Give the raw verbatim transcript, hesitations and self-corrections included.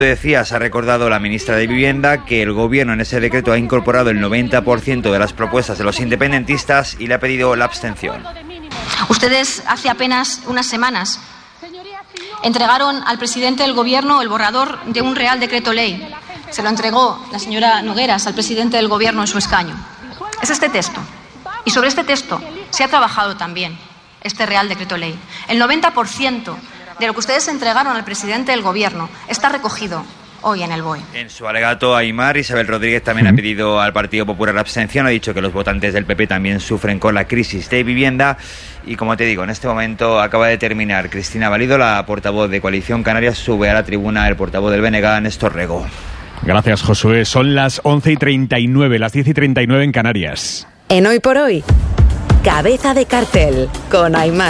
Decías, ha recordado la ministra de Vivienda que el gobierno en ese decreto ha incorporado el noventa por ciento de las propuestas de los independentistas y le ha pedido la abstención. Ustedes hace apenas unas semanas entregaron al presidente del gobierno el borrador de un real decreto ley. Se lo entregó la señora Nogueras al presidente del gobierno en su escaño. Es este texto. Y sobre este texto se ha trabajado también este real decreto ley. El noventa por ciento de lo que ustedes entregaron al presidente del gobierno está recogido hoy en el B O E. En su alegato, Aimar, Isabel Rodríguez también ha pedido al Partido Popular la abstención, ha dicho que los votantes del P P también sufren con la crisis de vivienda y, como te digo, en este momento acaba de terminar Cristina Valido, la portavoz de Coalición Canaria, sube a la tribuna el portavoz del B N G, Néstor Rego. Gracias, Josué. Son las once y treinta y nueve, las diez y treinta y nueve en Canarias. En Hoy por Hoy, Cabeza de Cartel con Aimar.